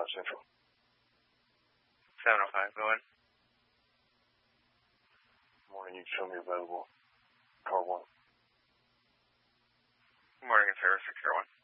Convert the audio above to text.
Central. 705, go in. Morning, you show me available. Car 1. Good morning, it's Air 601.